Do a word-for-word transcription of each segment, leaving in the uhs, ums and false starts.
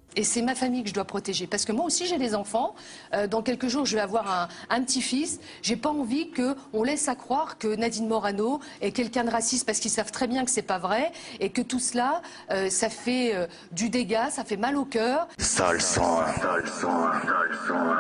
Et c'est ma famille que je dois protéger. Parce que moi aussi, j'ai des enfants. Euh, dans quelques jours, je vais avoir un, un petit-fils. J'ai pas envie qu'on laisse à croire que Nadine Morano est quelqu'un de raciste parce qu'ils savent très bien que c'est pas vrai. Et que tout cela, euh, ça fait euh, du dégât, ça fait mal au cœur. Sale sang, sale sang, sale sang.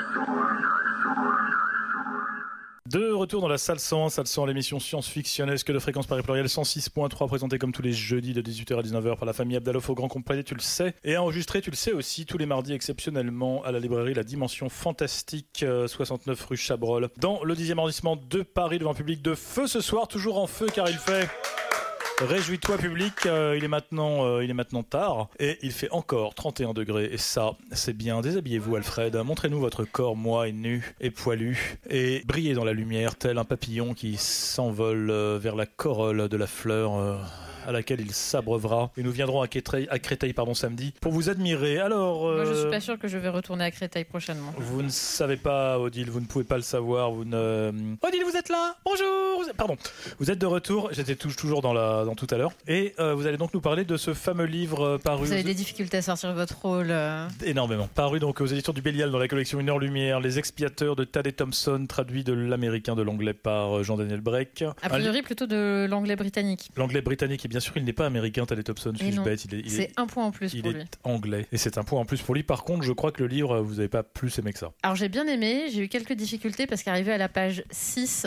De retour dans la salle cent, salle cent, l'émission science-fictionnesque de Fréquence Paris Pluriel cent six point trois, présentée comme tous les jeudis de dix-huit heures à dix-neuf heures par la famille Abdallah au grand complet, tu le sais, et enregistré, tu le sais aussi, tous les mardis exceptionnellement à la librairie La Dimension Fantastique, euh, soixante-neuf rue Chabrol, dans le dixième arrondissement de Paris, devant un public de feu ce soir, toujours en feu car il fait... Réjouis-toi public, euh, il, est maintenant, euh, il est maintenant tard et il fait encore trente et un degrés et ça c'est bien. Déshabillez-vous Alfred, montrez-nous votre corps moi et nu et poilu et brillez dans la lumière tel un papillon qui s'envole euh, vers la corolle de la fleur euh, à laquelle il s'abreuvera. Et nous viendrons à Créteil, à Créteil pardon, samedi pour vous admirer. Alors, euh, moi je suis pas sûr que je vais retourner à Créteil prochainement. Vous ne savez pas Odile, vous ne pouvez pas le savoir. Vous ne... Odile, vous êtes là? Bonjour. Pardon. Vous êtes de retour. J'étais toujours dans la dans tout à l'heure. Et euh, vous allez donc nous parler de ce fameux livre euh, paru. Vous avez des difficultés à sortir votre rôle. Euh... Énormément. Paru donc aux éditions du Bélial dans la collection Une heure lumière, Les expiateurs de Thaddée Thompson, traduit de l'américain de l'anglais par Jean-Daniel Breck. A priori plutôt de l'anglais britannique. L'anglais britannique, et bien sûr il n'est pas américain Thaddée Thompson, suis-je bête. Il est, il c'est est, un point en plus il pour est lui. Anglais. Et c'est un point en plus pour lui. Par contre, je crois que le livre, vous n'avez pas plus aimé que ça. Alors j'ai bien aimé, j'ai eu quelques difficultés parce qu'arrivé à la page six,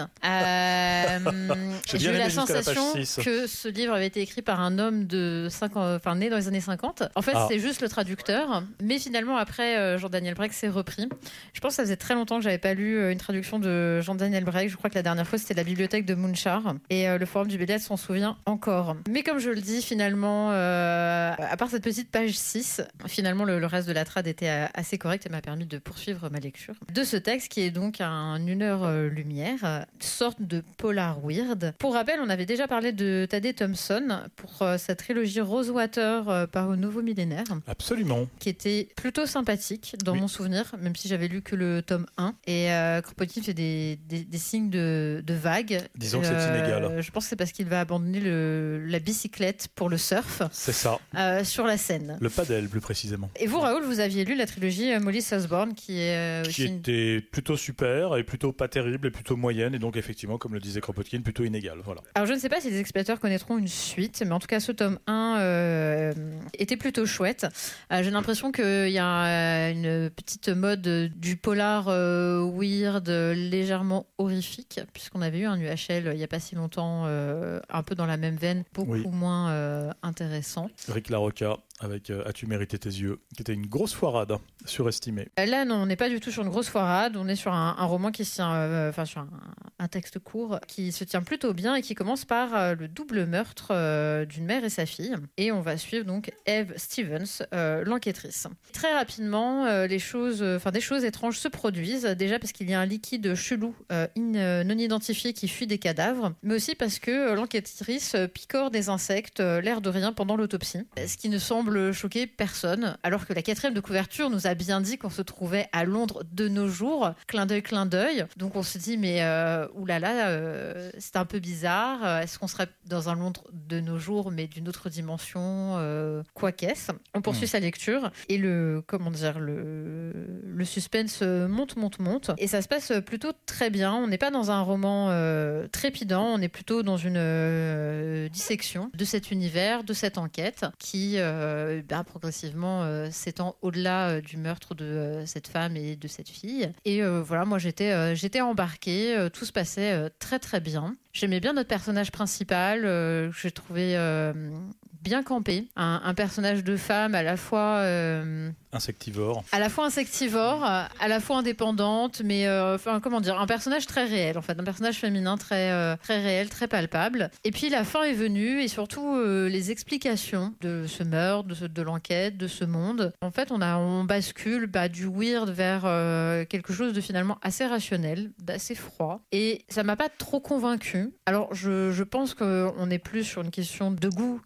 euh, j'ai, j'ai eu la sensation la que ce livre avait été écrit par un homme de cinquante, enfin, né dans les années cinquante. En fait, ah. c'est juste le traducteur. Mais finalement, après, euh, Jean-Daniel Breck s'est repris. Je pense que ça faisait très longtemps que j'avais pas lu une traduction de Jean-Daniel Breck. Je crois que la dernière fois, c'était la bibliothèque de Mounchar. Et euh, le Forum du Bélial s'en souvient encore. Mais comme je le dis, finalement, euh, à part cette petite page six, finalement, le, le reste de la trad était assez correct et m'a permis de poursuivre ma lecture de ce texte qui est donc un Une heure euh, lumière, sorte de polar weird. Pour rappel, on avait déjà parlé de Thaddée Thompson pour euh, sa trilogie Rosewater euh, par au Nouveau Millénaire. Absolument. Qui était plutôt sympathique dans oui. mon souvenir, même si j'avais lu que le tome un. Et euh, Kropotkin fait des, des, des signes de, de vagues. Disons que euh, c'est inégal. Je pense que c'est parce qu'il va abandonner le, la bicyclette pour le surf. C'est ça. Euh, sur la Seine. Le padel, plus précisément. Et vous, Raoul, vous aviez lu la trilogie Molly Southbourne, qui est euh, aussi... Qui était plutôt super et plutôt pas terrible et plutôt moyenne. Et donc, effectivement, comme le disait Kropotkin, plutôt inégale. Voilà. Alors, je ne sais pas si les expiateurs connaîtront une suite, mais en tout cas, ce tome un euh, était plutôt chouette. Euh, j'ai l'impression qu'il y a une petite mode du polar euh, weird, légèrement horrifique, puisqu'on avait eu un U H L il n'y a pas si longtemps, euh, un peu dans la même veine, beaucoup oui. moins euh, intéressant. Rick Larocca avec euh, As-tu mérité tes yeux, qui était une grosse foirade, surestimée. Là, non, on n'est pas du tout sur une grosse foirade, on est sur un, un roman qui se tient, euh, enfin sur un, un texte court, qui se tient plutôt bien et qui commence par euh, le double meurtre euh, d'une mère et sa fille. Et on va suivre donc Eve Stevens, euh, l'enquêtrice. Très rapidement, euh, les choses, enfin euh, des choses étranges se produisent, déjà parce qu'il y a un liquide chelou euh, in, euh, non identifié qui fuit des cadavres, mais aussi parce que euh, l'enquêtrice picore des insectes, euh, l'air de rien, pendant l'autopsie, ce qui ne semble choquer personne, alors que la quatrième de couverture nous a bien dit qu'on se trouvait à Londres de nos jours, clin d'œil, clin d'œil. Donc on se dit, mais euh, oulala, euh, c'est un peu bizarre. Est-ce qu'on serait dans un Londres de nos jours, mais d'une autre dimension, euh, quoi qu'est-ce? On poursuit mmh. sa lecture et le, comment dire, le, le suspense monte, monte, monte. Et ça se passe plutôt très bien. On n'est pas dans un roman euh, trépidant, on est plutôt dans une euh, dissection de cet univers, de cette enquête qui euh, ben, progressivement euh, s'étend au-delà euh, du meurtre de euh, cette femme et de cette fille. Et euh, voilà, moi j'étais, euh, j'étais embarquée, euh, tout se passait euh, très très bien. J'aimais bien notre personnage principal, euh, que j'ai trouvé euh, bien campé. Un, un personnage de femme à la fois... Euh, insectivore. À la fois insectivore, à la fois indépendante, mais euh, enfin, comment dire, un personnage très réel, en fait, un personnage féminin très, euh, très réel, très palpable. Et puis la fin est venue, et surtout euh, les explications de ce meurtre, de, ce, de l'enquête, de ce monde. En fait, on, a, on bascule bah, du weird vers euh, quelque chose de finalement assez rationnel, d'assez froid. Et ça m'a pas trop convaincue. Alors, je, je pense qu'on est plus sur une question de goût que de fond.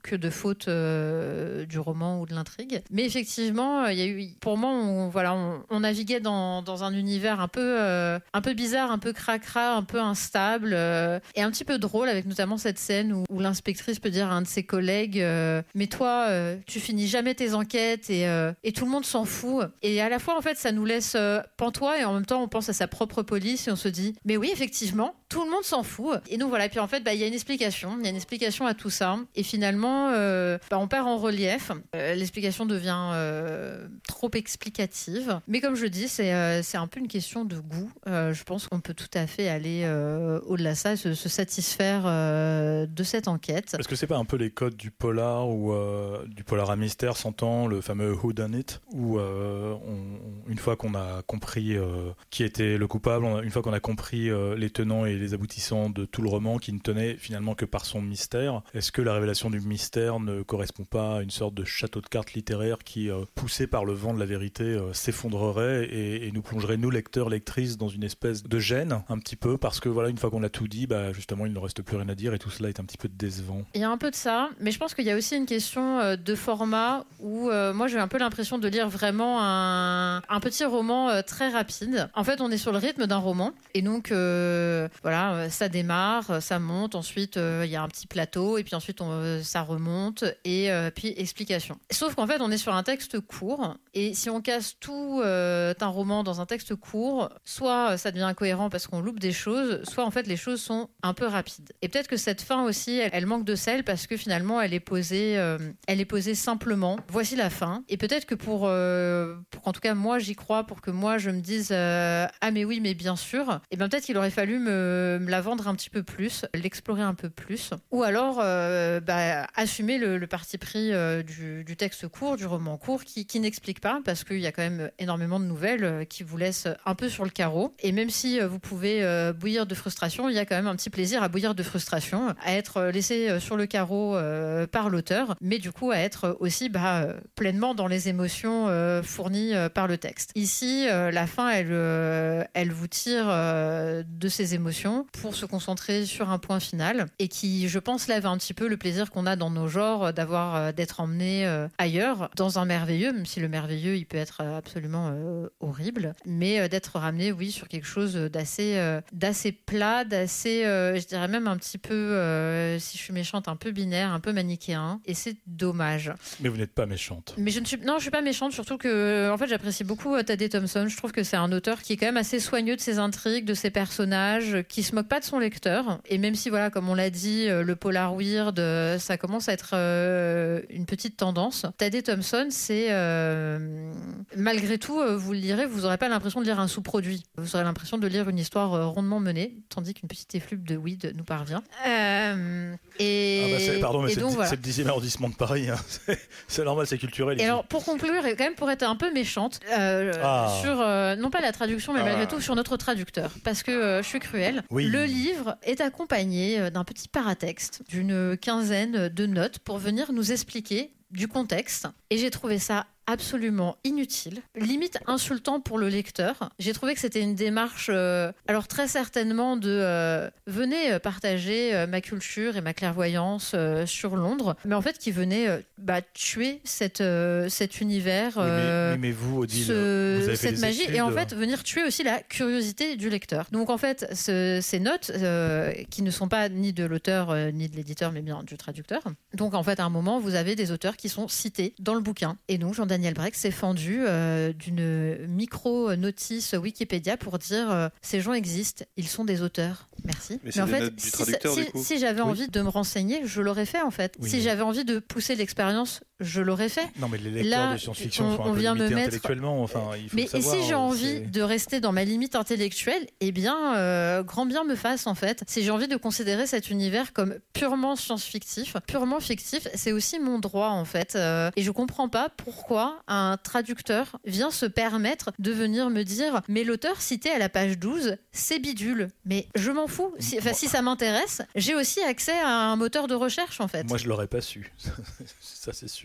faute euh, du roman ou de l'intrigue. Mais effectivement, il y a eu, pour moi, on, voilà, on, on naviguait dans, dans un univers un peu, euh, un peu bizarre, un peu cracra, un peu instable euh, et un petit peu drôle, avec notamment cette scène où, où l'inspectrice peut dire à un de ses collègues euh, « Mais toi, euh, tu finis jamais tes enquêtes et, euh, et tout le monde s'en fout. » Et à la fois, en fait, ça nous laisse euh, pantois et en même temps, on pense à sa propre police et on se dit « Mais oui, effectivement, tout le monde s'en fout. » Et donc voilà, puis en fait, bah, y a une explication. Il y a une explication à tout ça. Et finalement, euh, bah, on perd en relief. Euh, l'explication devient euh, trop explicative. Mais comme je dis, c'est, euh, c'est un peu une question de goût. Euh, je pense qu'on peut tout à fait aller euh, au-delà de ça et se, se satisfaire euh, de cette enquête. Est-ce que c'est pas un peu les codes du polar ou euh, du polar à mystère, s'entend, le fameux Who Done It, où euh, on, une fois qu'on a compris euh, qui était le coupable, on a, une fois qu'on a compris euh, les tenants et les aboutissants de tout le roman, qui ne tenait finalement que par son mystère, est-ce que la révélation du mystère ne correspond pas à une sorte de château de cartes littéraire qui, euh, poussé par le vent de la vérité, euh, s'effondrerait et, et nous plongerait, nous lecteurs, lectrices, dans une espèce de gêne, un petit peu, parce que voilà, une fois qu'on a tout dit, bah, justement, il ne reste plus rien à dire et tout cela est un petit peu décevant. Il y a un peu de ça, mais je pense qu'il y a aussi une question euh, de format où euh, moi j'ai un peu l'impression de lire vraiment un, un petit roman euh, très rapide. En fait, on est sur le rythme d'un roman et donc euh, voilà, ça démarre, ça monte, ensuite euh, il y a un petit plateau et puis ensuite on, euh, ça remonte et euh, puis explication. Sauf qu'en fait, on est sur un texte court et si on casse tout euh, un roman dans un texte court, soit ça devient incohérent parce qu'on loupe des choses, soit en fait les choses sont un peu rapides. Et peut-être que cette fin aussi, elle, elle manque de sel parce que finalement elle est posée, euh, elle est posée simplement. Voici la fin. Et peut-être que pour, euh, pour qu'en tout cas moi j'y crois, pour que moi je me dise euh, ah mais oui mais bien sûr, et bien peut-être qu'il aurait fallu me, me la vendre un petit peu plus, l'explorer un peu plus, ou alors euh, bah, assumer le, le parti pris euh, du, du texte court, du roman court, qui, qui n'explique pas parce qu'il y a quand même énormément de nouvelles euh, qui vous laissent un peu sur le carreau. Et même si euh, vous pouvez euh, bouillir de frustration, il y a quand même un petit plaisir à bouillir de frustration, à être laissé euh, sur le carreau euh, par l'auteur, mais du coup à être aussi bah, euh, pleinement dans les émotions euh, fournies euh, par le texte. Ici, euh, la fin, elle, euh, elle vous tire euh, de ces émotions pour se concentrer sur un point final et qui, je pense, lève un petit peu le plaisir qu'on a dans nos genres d'avoir, euh, d'être emmené euh, ailleurs, dans un merveilleux, même si le merveilleux, il peut être absolument euh, horrible, mais euh, d'être ramené, oui, sur quelque chose d'assez, euh, d'assez plat, d'assez, euh, je dirais même un petit peu, euh, si je suis méchante, un peu binaire, un peu manichéen, et c'est dommage. Mais vous n'êtes pas méchante. Mais je ne suis, non, je suis pas méchante, surtout que, en fait, j'apprécie beaucoup Tadé Thompson. Je trouve que c'est un auteur qui est quand même assez soigneux de ses intrigues, de ses personnages, qui se moque pas de son lecteur. Et même si, voilà, comme on l'a dit, le polar weird, ça commence à être euh, une petite tendance. Tadé Thompson, c'est euh, malgré tout, vous le lirez, vous n'aurez pas l'impression de lire un sous-produit. Vous aurez l'impression de lire une histoire euh, rondement menée, tandis qu'une petite effluve de weed nous parvient. Euh, et, ah bah c'est, pardon, mais et c'est, donc, le, voilà. c'est le dixième arrondissement de Paris. Hein. C'est, c'est normal, c'est culturel. Et ici. alors, pour conclure, et quand même pour être un peu méchante, euh, ah. sur, euh, non pas la traduction, mais ah. malgré tout sur notre traducteur, parce que euh, je suis cruelle. Oui. Le livre est accompagné d'un petit paratexte, d'une quinzaine de notes pour venir nous expliquer du contexte. Et j'ai trouvé ça absolument inutile, limite insultant pour le lecteur. J'ai trouvé que c'était une démarche, euh, alors très certainement de euh, venez partager euh, ma culture et ma clairvoyance euh, sur Londres, mais en fait qui venait euh, bah, tuer cette, euh, cet univers, euh, oui, mais, oui, mais vous, Odile, ce, vous avez fait cette des magie, études. et en fait venir tuer aussi la curiosité du lecteur. Donc en fait, ce, ces notes euh, qui ne sont pas ni de l'auteur euh, ni de l'éditeur, mais bien du traducteur. Donc en fait, à un moment, vous avez des auteurs qui sont cités dans le bouquin, et donc Jean-Daniel Brech s'est fendu euh, d'une micro-notice Wikipédia pour dire euh, ces gens existent, ils sont des auteurs. Merci. Mais, Mais en fait, si, si, si j'avais oui. envie de me renseigner, je l'aurais fait en fait. Oui, si mais... j'avais envie de pousser l'expérience, je l'aurais fait. Non, mais les lecteurs Là, de science-fiction on, sont un on peu vient limités me mettre... intellectuellement. Enfin, il faut mais le savoir, et si j'ai envie c'est... de rester dans ma limite intellectuelle, eh bien, euh, grand bien me fasse en fait. Si j'ai envie de considérer cet univers comme purement science-fictif, purement fictif, c'est aussi mon droit en fait. Euh, et je comprends pas pourquoi un traducteur vient se permettre de venir me dire mais l'auteur cité à la page douze, c'est bidule. Mais je m'en fous. Si, enfin, si ça m'intéresse, j'ai aussi accès à un moteur de recherche en fait. Moi, je l'aurais pas su. Ça, c'est sûr.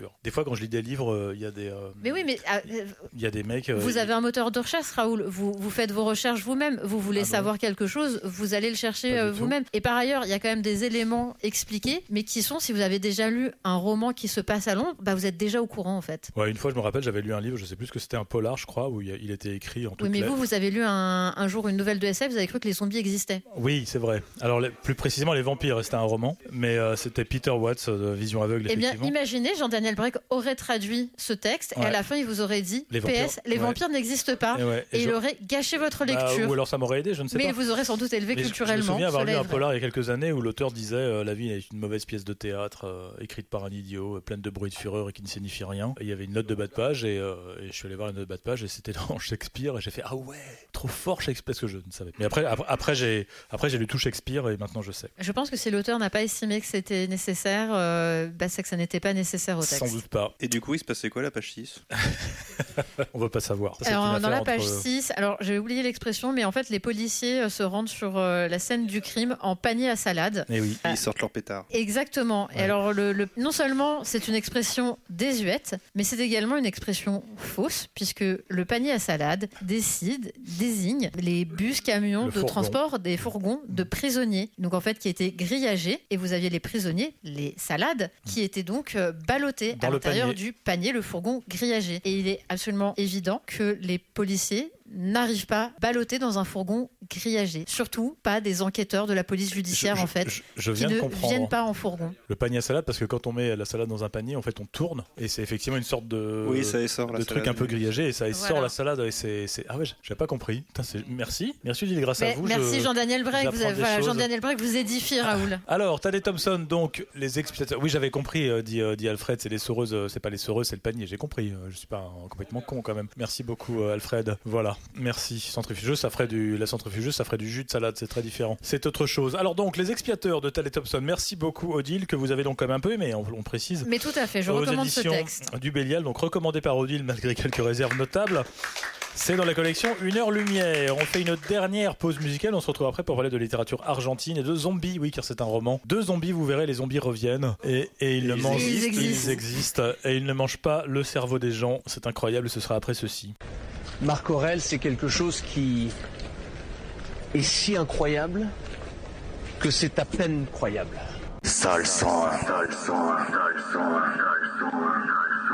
sûr. Des fois, quand je lis des livres, il euh, y a des. Euh, mais oui, mais il euh, y a des mecs. Euh, vous avez un moteur de recherche, Raoul. Vous vous faites vos recherches vous-même. Vous voulez ah bon savoir quelque chose, vous allez le chercher euh, vous-même. Et par ailleurs, il y a quand même des éléments expliqués, mais qui sont, si vous avez déjà lu un roman qui se passe à Londres, bah vous êtes déjà au courant en fait. Ouais, une fois, je me rappelle, j'avais lu un livre, je sais plus ce que c'était, un polar, je crois, où il était écrit en toutes Oui, mais lettres. vous, vous avez lu un, un jour une nouvelle de S F, vous avez cru que les zombies existaient. Oui, c'est vrai. Alors, les, plus précisément, les vampires, c'était un roman, mais euh, c'était Peter Watts de Vision aveugle. Eh bien, imaginez, Jean-Daniel Brech aurait traduit ce texte ouais. et à la fin, il vous aurait dit les P S, les ouais. vampires n'existent pas, et, ouais. et, et il aurait gâché votre lecture. Bah, ou alors ça m'aurait aidé, je ne sais mais pas. Mais vous aurez sans doute élevé mais culturellement. Je me souviens avoir lu un polar il y a quelques années où l'auteur disait euh, la vie est une mauvaise pièce de théâtre euh, écrite par un idiot, euh, pleine de bruit de fureur et qui ne signifie rien. Et il y avait une note de bas de page et, euh, et je suis allé voir la note de bas de page et c'était dans Shakespeare et j'ai fait ah ouais, trop fort Shakespeare, parce que je ne savais. Mais après, après, après j'ai après j'ai lu tout Shakespeare et maintenant je sais. Je pense que si l'auteur n'a pas estimé que c'était nécessaire, euh, bah, c'est que ça n'était pas nécessaire au texte. Sans doute pas. Et du coup, il se passait quoi la page six? On veut pas savoir. Ça, alors dans la page entre... six, alors j'ai oublié l'expression, mais en fait les policiers se rendent sur euh, la scène du crime en panier à salade. Et oui. Ils sortent leur pétard. Exactement. Ouais. Et alors le, le, non seulement c'est une expression désuète, mais c'est également une expression fausse, puisque le panier à salade décide, désigne les bus, camions le de fourgon. transport des fourgons de prisonniers, donc en fait qui étaient grillagés, et vous aviez les prisonniers, les salades, qui étaient donc euh, ballottées à l'intérieur panier. du panier, le fourgon grillagé. Et il est absolument évident que les policiers n'arrivent pas ballotés dans un fourgon grillagé. Surtout pas des enquêteurs de la police judiciaire je, en fait, je, je viens qui de ne comprendre. viennent pas en fourgon. Le panier à salade, parce que quand on met la salade dans un panier, en fait on tourne et c'est effectivement une sorte de, oui, ça essore, de truc un peu grillagé et ça essore voilà. la salade et c'est, c'est... ah ouais, j'avais pas compris. Putain, c'est... Merci, merci Odile, grâce Mais à vous. Merci je... Jean-Daniel Brech, vous avez... voilà, Jean-Daniel Brech vous édifie Raoul. Alors Thaddée Thompson, donc les explications. Oui, j'avais compris, euh, dit, euh, dit Alfred, c'est les soreuses, euh, c'est pas les soreuses, c'est le panier. J'ai compris. Euh, je suis pas euh, complètement con quand même. Merci beaucoup euh, Alfred. Voilà, merci. Centrifugeuse, ça ferait du la centrifugeuse, ça ferait du jus de salade, c'est très différent. C'est autre chose. Alors donc les expiateurs de Thaddée Thompson. Merci beaucoup Odile, que vous avez donc quand même un peu aimé, on, on précise. Mais tout à fait, je recommande ce texte. Du Bélial, donc recommandé par Odile malgré quelques réserves notables. C'est dans la collection Une heure lumière. On fait une dernière pause musicale. On se retrouve après pour parler de littérature argentine et de zombies. Oui, car c'est un roman. Deux zombies, vous verrez, les zombies reviennent. Et, et ils, ils, mangent, ils, existent. ils existent. Et ils ne mangent pas le cerveau des gens. C'est incroyable. Ce sera après ceci. Marc Aurèle, c'est quelque chose qui est si incroyable que c'est à peine croyable. Sale sang, sale sang, sale sang, sale sang.